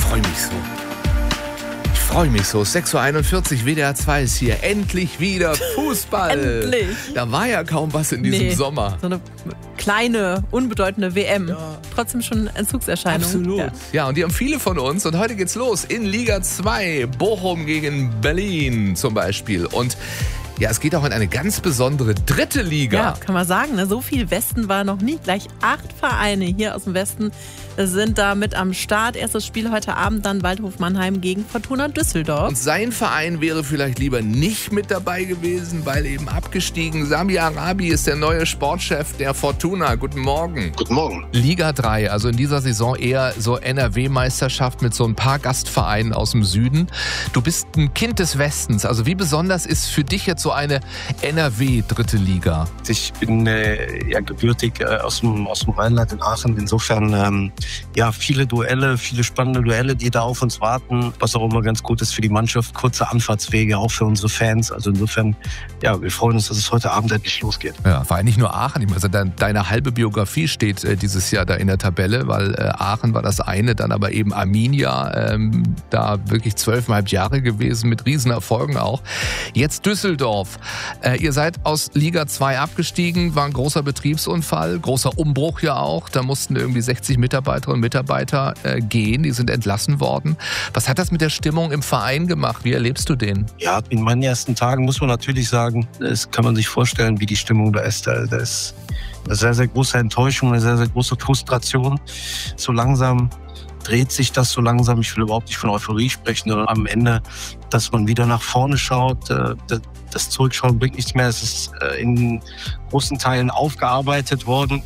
freue mich so. 6:41 Uhr, WDR 2 ist hier. Endlich wieder Fußball. Endlich. Da war ja kaum was in diesem Sommer. So eine kleine, unbedeutende WM. Ja. Trotzdem schon Entzugserscheinung. Absolut. Ja, und die haben viele von uns. Und heute geht's los in Liga 2. Bochum gegen Berlin zum Beispiel. Und ja, es geht auch in eine ganz besondere dritte Liga. Ja, kann man sagen. Ne? So viel Westen war noch nie. Gleich 8 Vereine hier aus dem Westen sind da mit am Start. Erstes Spiel heute Abend dann Waldhof Mannheim gegen Fortuna Düsseldorf. Und sein Verein wäre vielleicht lieber nicht mit dabei gewesen, weil eben abgestiegen. Sami Arabi ist der neue Sportchef der Fortuna. Guten Morgen. Guten Morgen. Liga 3, also in dieser Saison eher so NRW-Meisterschaft mit so ein paar Gastvereinen aus dem Süden. Du bist ein Kind des Westens. Also wie besonders ist für dich jetzt so eine NRW-dritte Liga? Ich bin gebürtig aus dem Rheinland in Aachen. Insofern viele Duelle, viele spannende Duelle, die da auf uns warten. Was auch immer ganz gut ist für die Mannschaft. Kurze Anfahrtswege, auch für unsere Fans. Also insofern, wir freuen uns, dass es heute Abend endlich losgeht. Ja, war ja nicht nur Aachen. Also deine halbe Biografie steht dieses Jahr da in der Tabelle, weil Aachen war das eine, dann aber eben Arminia, da wirklich 12,5 Jahre gewesen, mit Riesenerfolgen auch. Jetzt Düsseldorf. Ihr seid aus Liga 2 abgestiegen, war ein großer Betriebsunfall, großer Umbruch ja auch. Da mussten irgendwie 60 Mitarbeiterinnen und Mitarbeiter gehen, die sind entlassen worden. Was hat das mit der Stimmung im Verein gemacht? Wie erlebst du den? Ja, in meinen ersten Tagen muss man natürlich sagen, das kann man sich vorstellen, wie die Stimmung da ist. Da ist eine sehr, sehr große Enttäuschung, eine sehr, sehr große Frustration. So langsam dreht sich das so langsam. Ich will überhaupt nicht von Euphorie sprechen, sondern am Ende, dass man wieder nach vorne schaut. Das Zurückschauen bringt nichts mehr. Es ist in großen Teilen aufgearbeitet worden.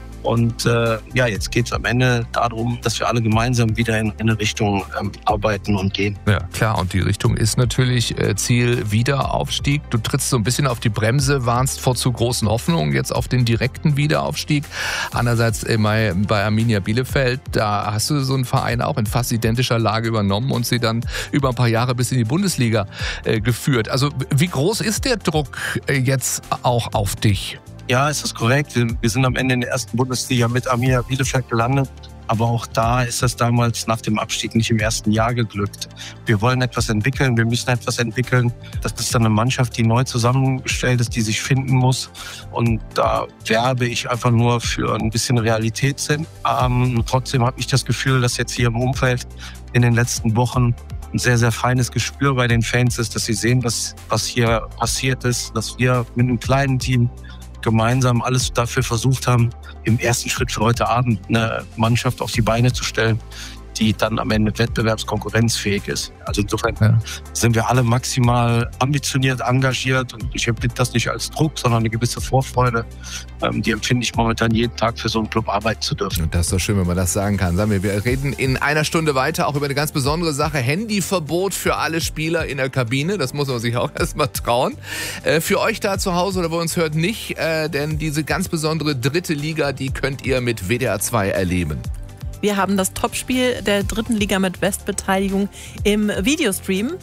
Und jetzt geht es am Ende darum, dass wir alle gemeinsam wieder in eine Richtung arbeiten und gehen. Ja, klar. Und die Richtung ist natürlich Ziel Wiederaufstieg. Du trittst so ein bisschen auf die Bremse, warnst vor zu großen Hoffnungen jetzt auf den direkten Wiederaufstieg. Andererseits bei Arminia Bielefeld, da hast du so einen Verein auch in fast identischer Lage übernommen und sie dann über ein paar Jahre bis in die Bundesliga geführt. Also wie groß ist der Druck jetzt auch auf dich? Ja, ist das korrekt. Wir sind am Ende in der ersten Bundesliga mit Arminia Bielefeld gelandet. Aber auch da ist das damals nach dem Abstieg nicht im ersten Jahr geglückt. Wir wollen etwas entwickeln, wir müssen etwas entwickeln. Das ist dann eine Mannschaft, die neu zusammengestellt ist, die sich finden muss. Und da werbe ich einfach nur für ein bisschen Realitätssinn. Trotzdem habe ich das Gefühl, dass jetzt hier im Umfeld in den letzten Wochen ein sehr, sehr feines Gespür bei den Fans ist, dass sie sehen, was hier passiert ist, dass wir mit einem kleinen Team gemeinsam alles dafür versucht haben, im ersten Schritt für heute Abend eine Mannschaft auf die Beine zu stellen, die dann am Ende wettbewerbskonkurrenzfähig ist. Also insofern sind wir alle maximal ambitioniert, engagiert und ich empfinde das nicht als Druck, sondern eine gewisse Vorfreude. Die empfinde ich momentan jeden Tag für so einen Club arbeiten zu dürfen. Und das ist doch schön, wenn man das sagen kann. Sagen wir reden in einer Stunde weiter auch über eine ganz besondere Sache. Handyverbot für alle Spieler in der Kabine. Das muss man sich auch erstmal trauen. Für euch da zu Hause oder wo ihr uns hört nicht, denn diese ganz besondere dritte Liga, die könnt ihr mit WDR 2 erleben. Wir haben das Topspiel der dritten Liga mit Westbeteiligung im Videostream.